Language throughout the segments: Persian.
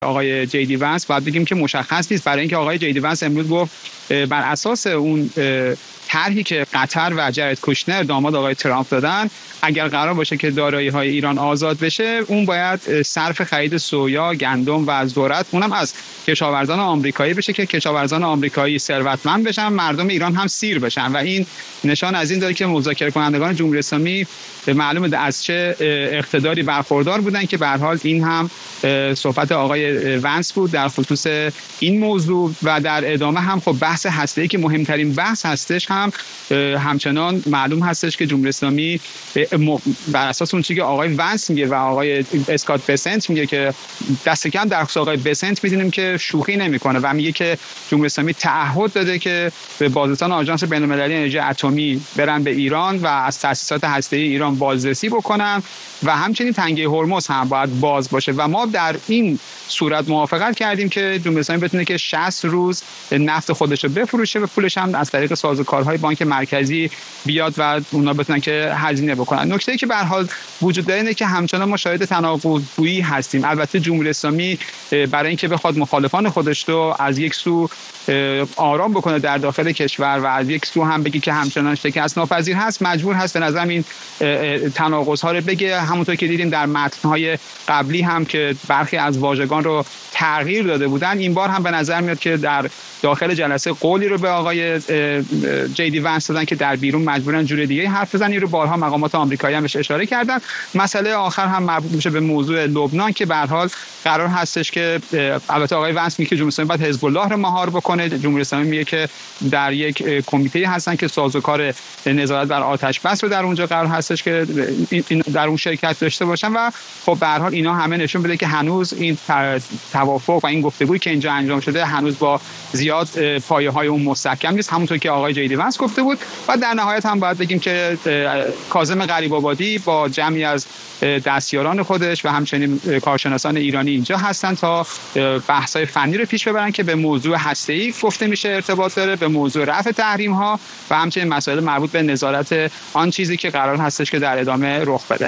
آقای جیدی ونس باید بگیم که مشخص نیست، برای اینکه آقای جیدی ونس امروز گفت بر اساس اون طرحی که قطر و جرد کوشنر داماد آقای ترامپ دادن، اگر قرار باشه که دارایی‌های ایران آزاد بشه، اون باید صرف خرید سویا، گندم و ذرت اونم از کشاورزان آمریکایی بشه که کشاورزان آمریکایی ثروتمند بشن، مردم ایران هم سیر بشن. و این نشان از این داره که مذاکره کنندگان جمهوری اسلامی معلومه از چه اقتداری برخوردار بودن که به هر حال این هم صحبت آقای ونس بود در خصوص این موضوع. و در ادامه هم خب بحث هسته‌ای که مهمترین بحث هستش هم همچنان معلوم هستش که جمهوری اسلامی بر اساس اون چیزی که آقای ونس میگه و آقای اسکات بسنت میگه که دست کم در خصوص آقای بسنت میدونیم که شوخی نمیکنه و میگه که جمهوری اسلامی تعهد داده که به بازرسان آژانس بین‌المللی انرژی اتمی برن به ایران و از تأسیسات هسته‌ای ایران بازرسی بکنن و همچنین تنگه هرمز هم باید باز باشه. و ما در این صورت موافقت کردیم که جمهوری اسلامی بتونه که 60 روز نفت خودش رو بفروشه و پولش هم از طریق سازوکارهای بانک مرکزی بیاد و اونا بتونن که هزینه بکنن. نکته‌ای که به هر حال وجود داره اینه که همچنان ما شاهد تناقض‌گویی هستیم. البته جمهوری اسلامی برای اینکه بخواد مخالفان خودش رو از یک سو آرام بکنه در داخل کشور و از یک سو هم بگی که همچنان شکست ناپذیر هست، مجبور هست به نظر این تناقض‌ها رو بگه. همونطور که دیدیم در متن‌های قبلی هم که برخی از واژگان رو تغییر داده بودن، این بار هم به نظر میاد که در داخل جلسه قولی رو به آقای جیدی ونس دادن که در بیرون مجبورن جور دیگه حرف بزنن. این رو بارها مقامات آمریکایی هم بهش اشاره کردن. مسئله آخر هم مربوط میشه به موضوع لبنان که به هر حال قرار هستش که البته آقای ونس میگه که جمهوری اسلامی باید حزب الله رو مهار بکنه، جمهوری اسلامی میگه که در یک کمیته هستن که سازوکار نظارت بر آتش بس رو در اونجا قرار هستش که در اون شرکت داشته باشن. و خب به هر حال اینا همه نشون بده که هنوز این توافق و این گفتگویی که اینجا انجام شده هنوز با زیاد پایه‌های اون مستحکم نیست، همونطور که آقای جیدی ونس گفته بود. و در نهایت هم باید بگیم که کاظم غریب‌آبادی با جمعی از دستیاران خودش و همچنین کارشناسان ایرانی اینجا هستن تا بحث‌های فنی رو پیش ببرن که به موضوع هسته‌ای گفته میشه ارتباط داره، به موضوع رفع تحریم‌ها و همچنین مسائل مربوط به نظارت آن چیزی که قرار هستش که در ادامه رخ بده.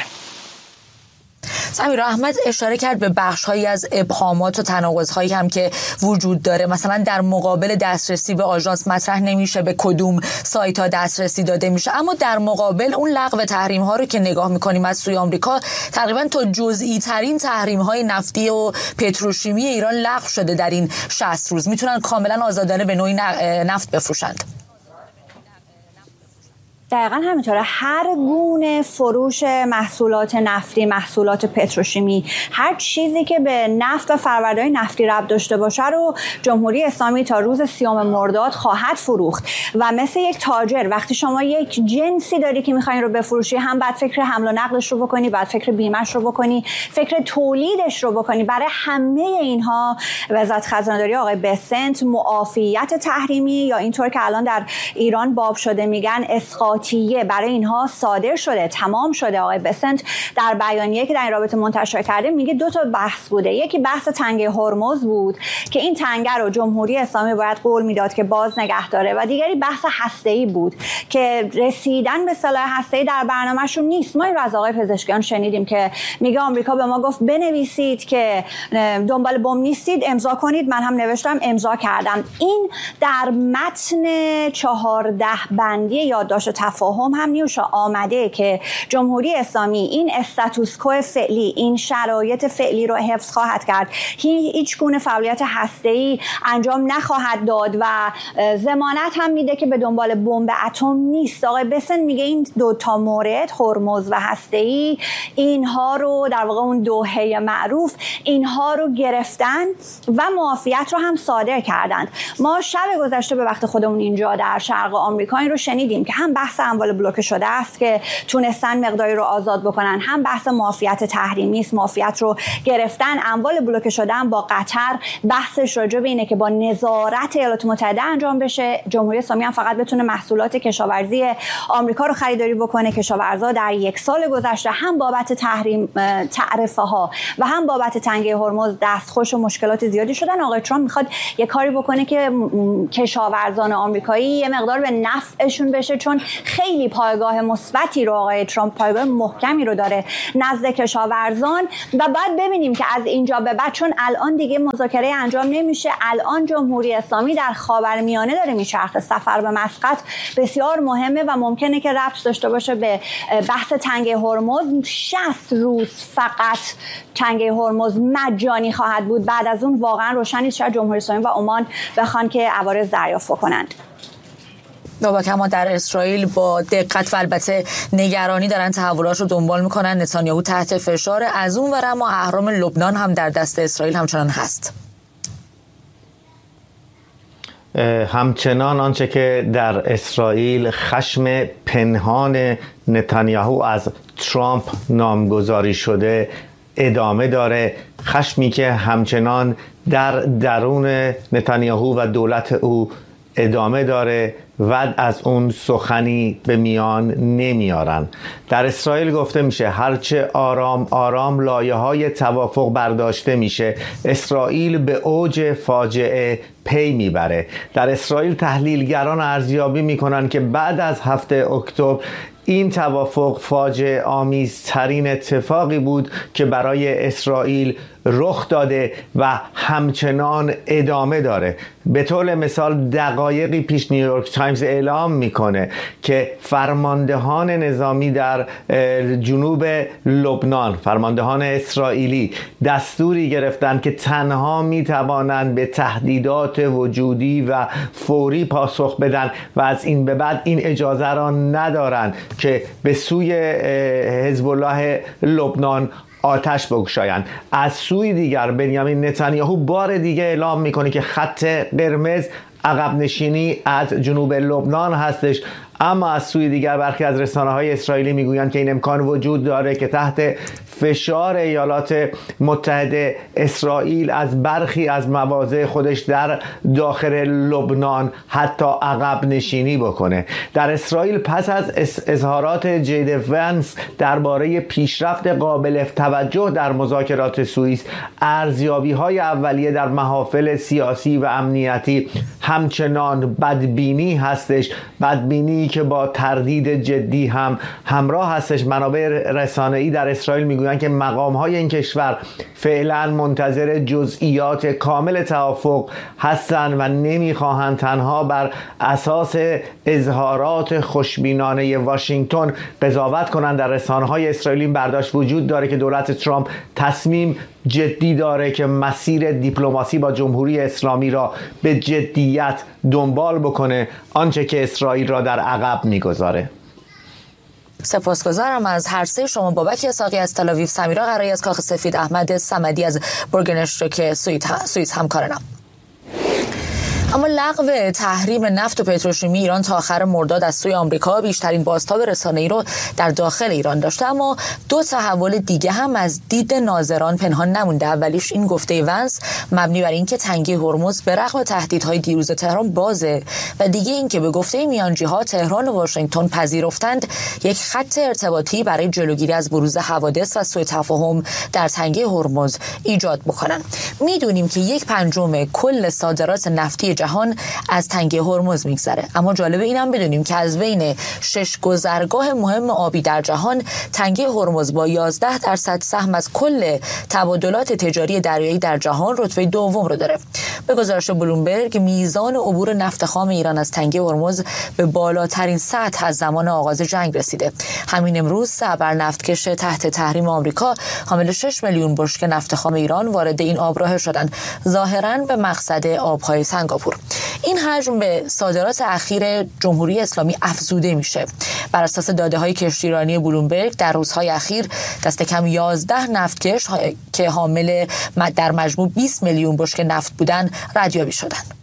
سمیرا، احمد اشاره کرد به بخش‌هایی از ابهامات و تناقض‌هایی هم که وجود داره. مثلا در مقابل دسترسی به آژانس مطرح نمیشه به کدوم سایت‌ها دسترسی داده میشه، اما در مقابل اون لغو تحریم‌ها رو که نگاه می‌کنیم از سوی آمریکا، تقریباً تا جزئی ترین تحریم‌های نفتی و پتروشیمی ایران لغو شده در این 60 روز. میتونن کاملاً آزادانه به نوعی نفت بفروشند. دقیقا همینطوره. هر گونه فروش محصولات نفتی، محصولات پتروشیمی، هر چیزی که به نفت و فرآوردهای نفتی ربط داشته باشه رو جمهوری اسلامی تا روز 30 مرداد خواهد فروخت. و مثل یک تاجر وقتی شما یک جنسی داری که میخواین رو بفروشی، هم بعد فکر حمل و نقلش رو بکنی، بعد فکر بیمه‌اش رو بکنی، فکر تولیدش رو بکنی. برای همه اینها وزارت خزانه‌داری آقای بسنت معافیت تحریمی یا اینطور که الان در ایران باب شده میگن اسقاط برای اینها صادر شده، تمام شده. آقای بسنت در بیانیه که در این رابطه منتشر کرده میگه 2 تا بحث بوده. یکی بحث تنگه هرمز بود که این تنگه رو جمهوری اسلامی باید قول میداد که باز نگه داره، و دیگری بحث هسته‌ای بود که رسیدن به سلاح هسته‌ای در برنامه‌شون نیست. ما این رو از آقای پزشکیان شنیدیم که میگه آمریکا به ما گفت بنویسید که دنبال بمب نیستید، امضا کنید. من هم نوشتم، امضا کردم. این در متن 14 بندی یادداشت تفاهم هم نیوشا آمده که جمهوری اسلامی این استاتوسکو فعلی، این شرایط فعلی رو حفظ خواهد کرد، هیچ گونه فعالیت هسته‌ای انجام نخواهد داد و ضمانت هم میده که به دنبال بمب اتم نیست. آقای بسن میگه این 2 تا مورد، هرمز و هسته‌ای، اینها رو در واقع اون دوحه معروف، اینها رو گرفتن و معافیت رو هم صادر کردند. ما شب گذشته به وقت خودمون اینجا در شرق آمریکا این رو شنیدیم که هم بحث اموال بلوکه شده است که تونستن مقداری رو آزاد بکنن، هم بحث معافیت تحریمی است، معافیت رو گرفتن. اموال بلوکه شده هم با قطر بحثش راجع به اینه که با نظارت ایالات متحده انجام بشه. جمهوری اسلامی هم فقط بتونه محصولات کشاورزی آمریکا رو خریداری بکنه. کشاورزا در 1 سال گذشته هم بابت تحریم تعرفه ها و هم بابت تنگه هرمز دستخوش و مشکلات زیادی شدن. آقای ترامپ میخواد یه کاری بکنه که کشاورزان آمریکایی یه مقدار به نفعشون بشه، چون خیلی پایگاه مثبتی رو آقای ترامپ، پایگاه محکمی رو داره نزد کشاورزان و بعد ببینیم که از اینجا به بعد، چون الان دیگه مذاکره انجام نمیشه، الان جمهوری اسلامی در خاورمیانه داره میچرخه، سفر به مسقط بسیار مهمه و ممکنه که ربط داشته باشه به بحث تنگه هرمز. 60 روز فقط تنگه هرمز مجانی خواهد بود، بعد از اون واقعا روشن نیست شاید جمهوری اسلامی و عمان بخوان که عوارض دریافت کنند. بابک، اما در اسرائیل با دقت و البته نگرانی دارن تحولات رو دنبال میکنن. نتانیاهو تحت فشار، از اون ور اما اهرام لبنان هم در دست اسرائیل همچنان هست. همچنان آنچه که در اسرائیل خشم پنهان نتانیاهو از ترامپ نامگذاری شده ادامه داره، خشمی که همچنان در درون نتانیاهو و دولت او ادامه داره و از اون سخنی به میان نمیارن. در اسرائیل گفته میشه هرچه آرام آرام لایه‌های توافق برداشته میشه، اسرائیل به اوج فاجعه پی میبره. در اسرائیل تحلیلگران ارزیابی میکنن که بعد از 7 اکتبر این توافق فاجعه آمیزترین اتفاقی بود که برای اسرائیل رخ داده و همچنان ادامه داره. به طور مثال دقایقی پیش نیویورک تایمز اعلام میکنه که فرماندهان نظامی در جنوب لبنان، فرماندهان اسرائیلی، دستوری گرفتند که تنها میتوانند به تهدیدات وجودی و فوری پاسخ بدن و از این به بعد این اجازه را ندارند که به سوی حزب الله لبنان آتش بگشایند. از سوی دیگر بنیامین نتانیاهو بار دیگه اعلام میکنه که خط قرمز عقب نشینی از جنوب لبنان هستش، اما از سوی دیگر برخی از رسانه‌های اسرائیلی میگویند که این امکان وجود داره که تحت فشار ایالات متحده اسرائیل از برخی از مواضع خودش در داخل لبنان حتی عقب نشینی بکنه. در اسرائیل پس از اظهارات جید ونس درباره پیشرفت قابل توجه در مذاکرات سوئیس، ارزیابی‌های اولیه در محافل سیاسی و امنیتی همچنان بدبینی هستش، بدبینی که با تردید جدی هم همراه هستش. منابع رسانه‌ای در اسرائیل میگویند که مقام‌های این کشور فعلا منتظر جزئیات کامل توافق هستند و نمیخواهند تنها بر اساس اظهارات خوشبینانه واشنگتن قضاوت کنند. در رسانه‌های اسرائیلی برداشت وجود داره که دولت ترامپ تصمیم جدی داره که مسیر دیپلماسی با جمهوری اسلامی را به جدیت دنبال بکنه، آنچه که اسرائیل را در عقب میگذاره. سپاسگزارم از هر سه شما. بابک اسحاقی از تل آویو، سمیرا قرایی از کاخ سفید، احمد صمدی از بورگنشتروک سوئیس همکارانم. اما لغو تحریم نفت و پتروشیمی ایران تا آخر مرداد از سوی آمریکا بیشترین بازتاب رسانه‌ای رو در داخل ایران داشته، اما دو تحول دیگه هم از دید ناظران پنهان نمونده. اولیش این گفته ونس مبنی بر اینکه تنگه هرمز به رغم تهدیدهای دیروز تهران بازه و دیگه اینکه به گفته میانجی‌ها تهران و واشنگتن پذیرفتند یک خط ارتباطی برای جلوگیری از بروز حوادث و سوء تفاهم در تنگه هرمز ایجاد بکنن. میدونیم که 1/5 کل صادرات نفتی جهان از تنگه هرمز میگذره، اما جالبه اینم بدونیم که از بین 6 گذرگاه مهم آبی در جهان تنگه هرمز با 11% سهم از کل تبادلات تجاری دریایی در جهان رتبه دوم رو داره. به گزارش بلومبرگ میزان عبور نفت خام ایران از تنگه هرمز به بالاترین سطح از زمان آغاز جنگ رسیده. همین امروز 3 ابر نفتکش تحت تحریم آمریکا حامل 6 میلیون بشکه نفت خام ایران وارد این آبراه شدند، ظاهراً به مقصد آبهای سنگاپور. این حجم به صادرات اخیر جمهوری اسلامی افزوده میشه. بر اساس داده‌های کشتیرانی بلومبرگ در روزهای اخیر دست کم 11 نفتکش که حامل در مجموع 20 میلیون بشکه نفت بودند ردیابی شدند.